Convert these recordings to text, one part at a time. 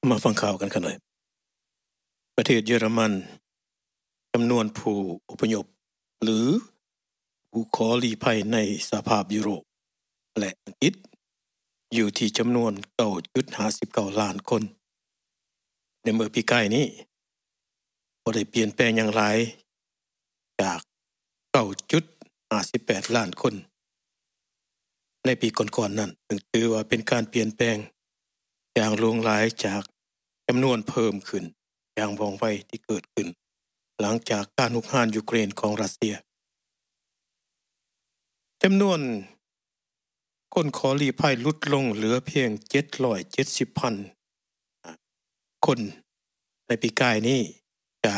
มาฟังข่าวกันหน่อยประเทศเยอรมันจำนวนผู้อพยพหรือผู้ขอลี้ภัยในสหภาพยุโรปและอังกฤษอยู่ที่จำนวน 9.59 ล้านคนในเมื่อปีกายนี้บ่ได้เปลี่ยนแปลงอย่างหลายจาก 9.58 ล้านคนในปีก่อนๆนั้นซึ่งถือว่าเป็นการเปลี่ยนแปลงอย่างหลวงหลายจากจำนวนเพิ่มขึ้นอย่างว่องไวที่เกิดขึ้นหลังจากการรุกรานยูเครนของรัสเซียจำนวนคนขอลี้ภัยลดลงเหลือเพียง 770,000 คนในปีกายนี้จาก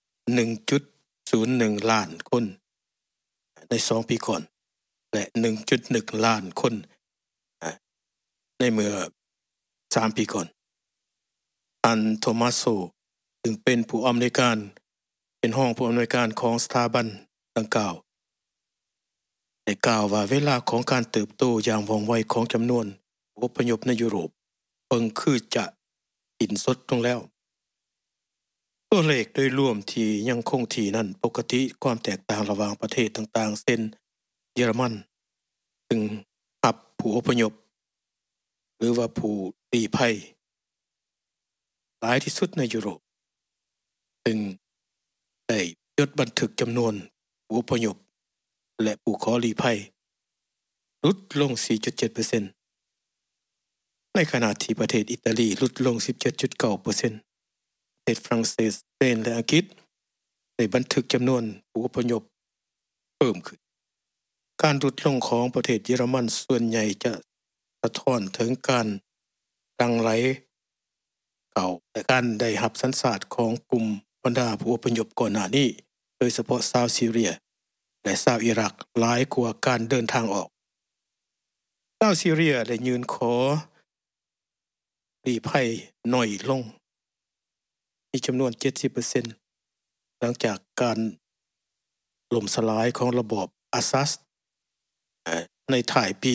1.01 ล้านคนใน2ปีก่อนและ 1.1 ล้านคนในเมื่อ3ปีก่อนอันโทมัสโซซึ่งเป็นผู้อำนวยการเป็นห้องผู้อำนวยการของสถาบันดังกล่าวได้กล่าวว่าเวลาของการเติบโตอย่างว่องไวของจำนวนผู้อพยพในยุโรปเพิ่งคือจะสิ้นสุดลงแล้วตัวเลขโดยรวมที่ยังคงที่นั้นปกติความแตกต่างระหว่างประเทศต่างๆเช่นเยอรมันซึ่งรับผู้อพยพหรือว่าผู้ลี้ภัยหลายที่สุดในยุโรปซึ่งได้จดบันทึกจำนวนผู้อพยพและผู้ขอลี้ภัยลดลง 4.7% ในขณะที่ประเทศอิตาลีลดลง 17.9% ประเทศฝรั่งเศสสเปนและอังกฤษได้บันทึกจำนวนผู้อพยพเพิ่มขึ้นการลดลงของประเทศเยอรมันส่วนใหญ่จะสะท้อนถึงการดังไหลเก่าและการได้รับสัญชาติของกลุ่มบรรดาผู้อพยพก่อนหน้านี้โดยเฉพาะชาวซีเรียและชาวอิรักหลายกว่าการเดินทางออกชาวซีเรียได้ยื่นขอลี้ภัยน้อยลงมีจำนวน 70% หลังจากการล่มสลายของระบอบอาซัดในท้ายปี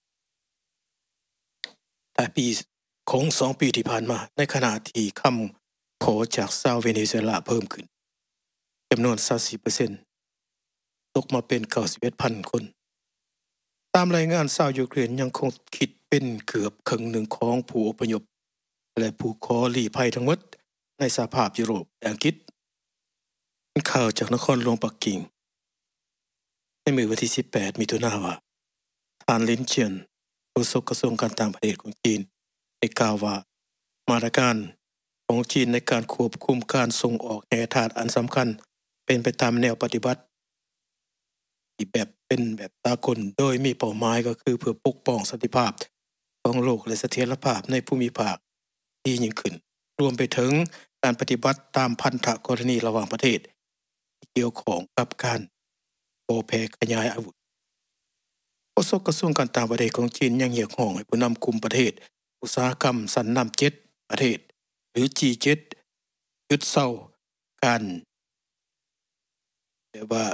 ของ2ปีที่ผ่านมาในขณะที่คำขอจากชาวเวเนซุเอลาเพิ่มขึ้นจำนวน 24% ตกมาเป็น 91,000 คนตามรายงานชาวยูเครนยังคงคิดเป็นเกือบครึ่งหนึ่งของผู้อพยพและผู้ขอลี้ภัยทั้งหมดในสหภาพยุโรปและอังกฤษข่าวจากนครหลวงปักกิ่งในมื้อวันที่18มิถุนายนว่าท่านลินเจียนโฆษกกระทรวงการต่างประเทศของจีนได้กล่าวว่ามาตรการของจีนในการควบคุมการส่งออกแร่ธาตุอันสำคัญเป็นไปตามแนวปฏิบัติที่เป็นแบบสากลโดยมีเป้าหมายก็คือเพื่อปกป้องสันติภาพของโลกและเสถียรภาพในภูมิภาคที่ยิ่งขึ้นรวมไปถึงการปฏิบัติตามพันธกรณีระหว่างประเทศที่เกี่ยวข้องกับการก่อแพร่ขยายอาวุธโฆษกกระทรวงการต่างประเทศของจีนยังเรียกร้องให้ผู้นำกลุ่มประเทศอุตสาหกรรมชั้นนำ7ประเทศหรือ G7 หยุดเซาการว่า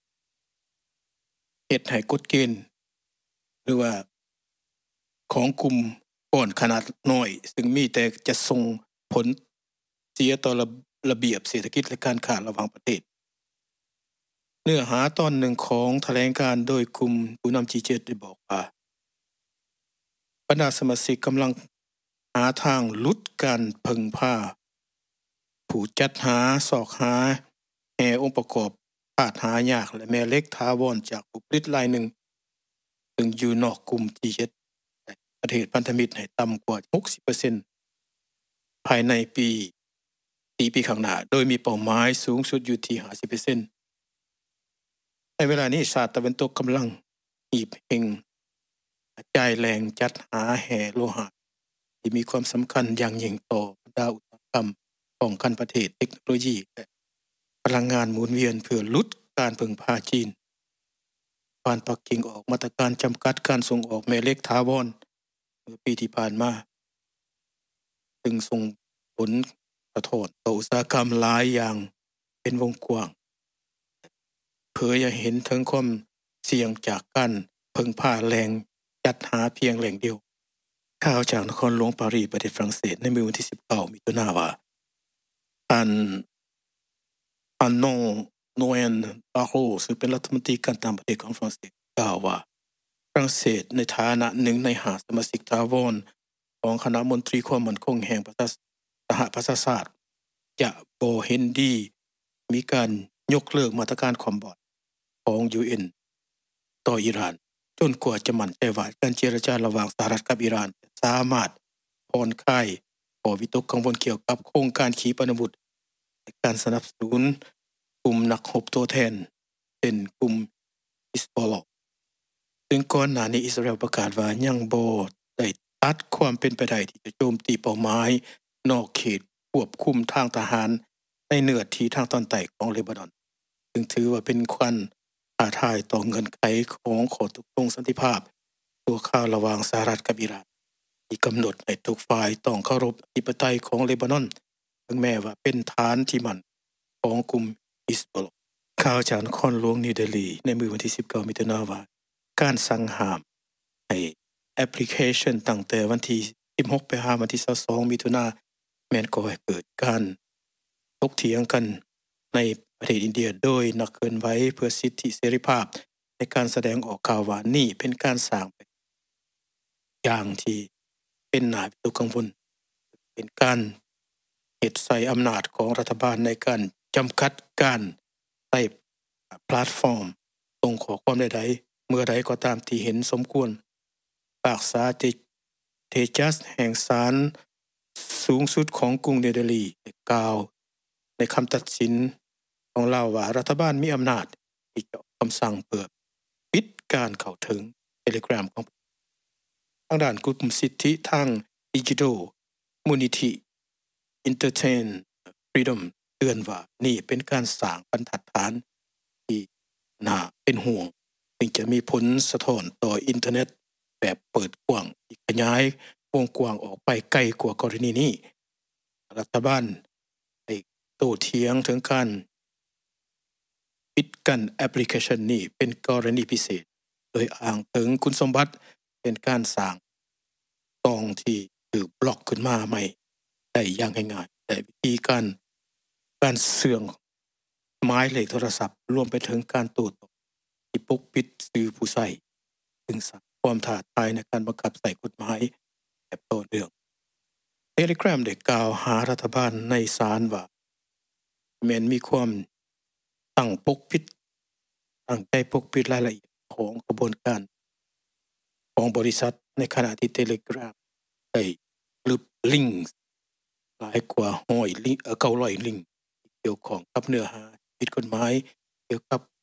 เฮ็ดให้กฎเกณฑ์หรือว่าของกลุ่มก้อนขนาดน้อยซึ่งมีแต่จะส่งผลเสียต่อระเบียบเศรษฐกิจและการค้าระหว่างประเทศเนื้อหาตอนหนึ่งของแถลงการโดยกลุ่มผู้นำ G7 ได้บอกว่าบรรดาสมาชิกกำลังหาทางลดการพึ่งพาผู้จัดหาสอกหาแห่องค์ประกอบธาตุหายากและแม่เหล็กถาวรจากผู้ผลิตรายหนึ่งซึ่งอยู่นอกกลุ่ม G7 ประเทศพันธมิตรให้ต่ำกว่า 60% ภายในปีข้างหน้าโดยมีเป้าหมายสูงสุดอยู่ที่ 50% ในเวลานี้ชาติตะวันตกกำลังหีบเห่งจ่ายแรงจัดหาแห่โลหะที่มีความสำคัญอย่างยิ่งต่อบรรดาอุตสาหกรรมป้องกันประเทศเทคโนโลยีและพลังงานหมุนเวียนเพื่อลดการพึ่งพาจีนผ่านปักกิ่งออกมาตรการจำกัดการส่งออกแม่เหล็กถาวรเมื่อปีที่ผ่านมาซึ่งส่งผลกระทบต่ออุตสาหกรรมหลายอย่างเป็นวงกว้างเพื่อให้เห็นถึงความเสี่ยงจากการพึ่งพาแรงจัดหาเพียงแหล่งเดียวข่าวจากนครหลวงปารีสประเทศฝรั่งเศสในมื้อวันที่19มิถุนายนว่าอันนงโนเอนบาโรซึ่งเป็นรัฐมนตรีการต่างประเทศของฝรั่งเศสกล่าวว่าฝรั่งเศสในฐานะหนึ่งใน5สมาชิกถาวรของคณะมนตรีความมั่นคงแห่งสหประชาชาติจะบ่เห็นดีมีการยกเลิกมาตรการความบอดของ UN ต่ออิหร่านจนกว่าจะมั่นใจว่าการเจรจาระหว่างสหรัฐกับอิหร่านสามารถผ่อนคลายข้อวิตกกังวลเกี่ยวกับโครงการขีปนาวุธในการสนับสนุนกลุ่มนักรบตัวแทนเป็นกลุ่มฮิสบอลล์ซึ่งก่อนหน้านี้อิสราเอลประกาศว่ายังบ่ได้ตัดความเป็นไปได้ที่จะโจมตีเป้าหมายนอกเขตควบคุมทางทหารในเนื้อที่ทางตอนใต้ของเลบานอนซึ่งถือว่าเป็นควันท้าทายต่อเงื่อนไขของข้อตกลงสันติภาพตัวข่าวระหว่างสหรัฐกับอิหร่านที่กำหนดให้ทุกฝ่ายต้องเคารพอธิปไตยของเลบานอนถึงแม้ว่าเป็นฐานที่มั่นของกลุ่มฮิสบอลล์ข่าวจากนครหลวงนิวเดลีในมื้อวันที่19มิถุนายนว่าการสั่งห้ามให้แอปพลิเคชันตั้งแต่วันที่16ไปหาวันที่22มิถุนายนแม้นก่อให้เกิดการถกเถียงกันในประเทศอินเดียโดยนักเคลื่อนไหวเพื่อสิทธิเสรีภาพในการแสดงออกข่าวว่านี่เป็นการสร้างอย่างที่เป็นน่าวิตกกังวลเป็นการเฮ็ดใส่อำนาจของรัฐบาลในการจำกัดการใช้แพลตฟอร์มส่งข้อความใดๆเมื่อใดก็ตามที่เห็นสมควรปากษาเทจัสแห่งศาลสูงสุดของกรุงนิวเดลีได้กล่าวในคำตัดสินของเราว่ารัฐบาลมีอำนาจที่จะออกคำสั่งเพื่อปิดการเข้าถึง Telegram ของทางด้านกลุ่มสิทธิทางดิจิทัลมูลนิธิ Entertain Freedom เตือนว่านี่เป็นการสร้างบรรทัดฐานที่น่าเป็นห่วงซึ่งจะมีผลสะท้อนต่ออินเทอร์เน็ตแบบเปิดกว้างที่ขยายวงกว้างออกไปไกลกว่ากรณีนี้รัฐบาลได้โต้เถียงถึงการปิดกั้นแอปพลิเคชันนี้เป็นกรณีพิเศษโดยอ้างถึงคุณสมบัติเป็นการสร้างตองที่ถูกบล็อกขึ้นมาใหม่ได้อย่างง่ายๆแต่วิธีการเสื่องหมายเลขโทรศัพท์รวมไปถึงการโต้ตอบที่ปกปิดสื่อผู้ใช้ซึ่งสร้างความท้าทายในการบังคับใช้กฎหมายแบบต่อเนื่อง Telegram ได้กล่าวหารัฐบาลในศาลว่าแม้นมีความตั้งใจปกปิดรายละเอียดของกระบวนการของบริษัทในขณะที่ Telegram ได้ลบลิงก์หลายกว่า900ลิงก์เกี่ยวข้องกับเนื้อหาผิดกฎหมายเกี่ยวกับ